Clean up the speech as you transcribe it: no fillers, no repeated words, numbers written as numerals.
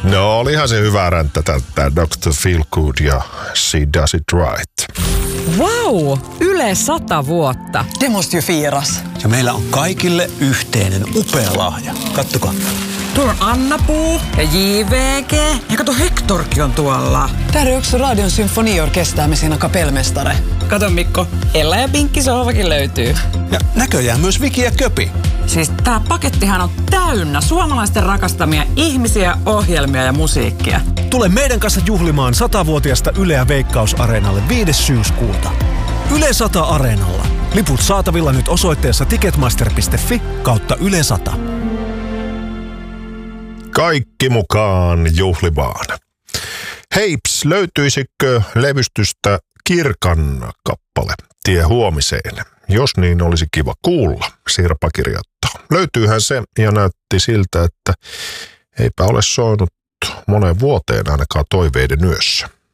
No olihan se hyvä ränttätä tämä Dr. Feelgood ja She Does It Right. Wow, Yle 100 vuotta. Det måste ju firas. Ja meillä on kaikille yhteinen upea lahja. Kattokaa. Tuolla on Anna-Puu ja JVG. Ja kato, Hectorkin on tuolla. Där är också Radion symfoniorkester med sina kapellmästare. Kato Mikko, Ella ja Pinkki sohvakin löytyy. Ja näköjään myös Viki ja Köpi. Siis tää pakettihan on täynnä suomalaisten rakastamia ihmisiä, ohjelmia ja musiikkia. Tule meidän kanssa juhlimaan 100-vuotiasta Yleä Veikkaus-areenalle 5. syyskuuta. Yle 100 Areenalla. Liput saatavilla nyt osoitteessa ticketmaster.fi/Yle 100. Kaikki mukaan juhlimaan. Heips, löytyisikö levystystä Kirkan kappale Tie huomiseen? Jos niin, olisi kiva kuulla, Sirpa kirjoittaa. Löytyyhän se ja näytti siltä, että eipä ole soinut moneen vuoteen ainakaan toiveiden yössä.